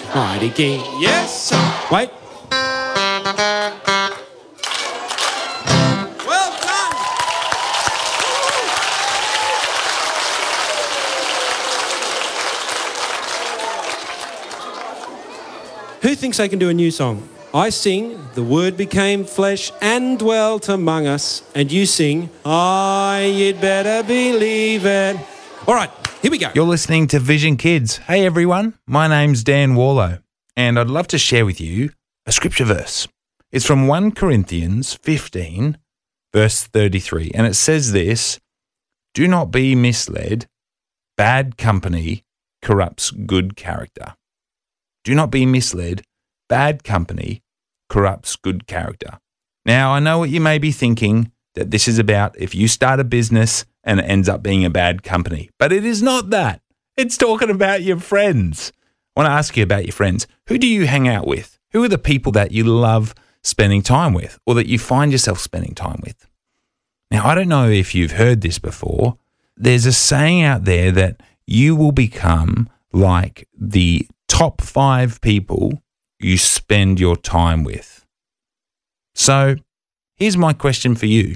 Mighty King. Yes. Wait. Well done. Who thinks they can do a new song? I sing, the Word became flesh and dwelt among us. And you sing, you'd better believe it. All right, here we go. You're listening to Vision Kids. Hey everyone, my name's Dan Warlow, and I'd love to share with you a scripture verse. It's from 1 Corinthians 15, verse 33, and it says this: "Do not be misled, bad company corrupts good character." Do not be misled, bad company corrupts good character. Now, I know what you may be thinking, that this is about if you start a business and it ends up being a bad company. But it is not that. It's talking about your friends. I want to ask you about your friends. Who do you hang out with? Who are the people that you love spending time with or that you find yourself spending time with? Now, I don't know if you've heard this before. There's a saying out there that you will become like the top 5 people you spend your time with. So, here's my question for you.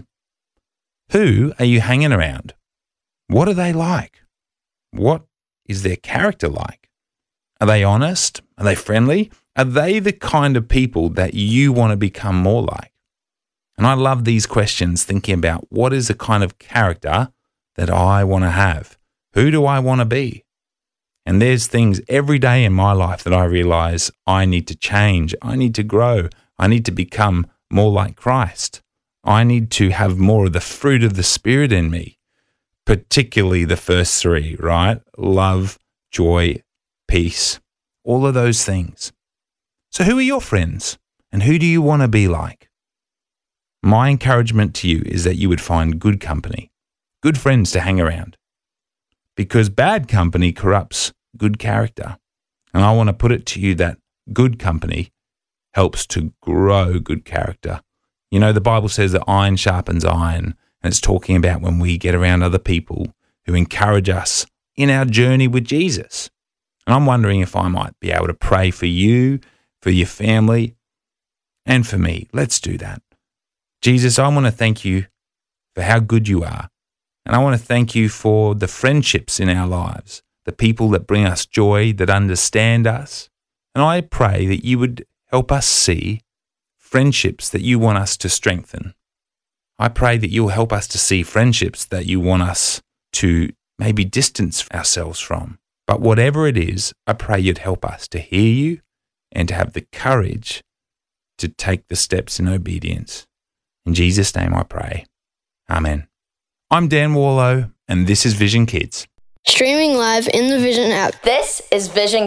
Who are you hanging around? What are they like? What is their character like? Are they honest? Are they friendly? Are they the kind of people that you want to become more like? And I love these questions, thinking about what is the kind of character that I want to have? Who do I want to be? And there's things every day in my life that I realize I need to change. I need to grow. I need to become more like Christ. I need to have more of the fruit of the Spirit in me, particularly the first 3, right? Love, joy, peace, all of those things. So who are your friends and who do you want to be like? My encouragement to you is that you would find good company, good friends to hang around, because bad company corrupts good character. And I want to put it to you that good company helps to grow good character. You know, the Bible says that iron sharpens iron, and it's talking about when we get around other people who encourage us in our journey with Jesus. And I'm wondering if I might be able to pray for you, for your family, and for me. Let's do that. Jesus, I want to thank you for how good you are. And I want to thank you for the friendships in our lives, the people that bring us joy, that understand us. And I pray that you would help us see friendships that you want us to strengthen. I pray that you'll help us to see friendships that you want us to maybe distance ourselves from. But whatever it is, I pray you'd help us to hear you and to have the courage to take the steps in obedience. In Jesus' name I pray. Amen. I'm Dan Warlow, and this is Vision Kids. Streaming live in the Vision app. This is Vision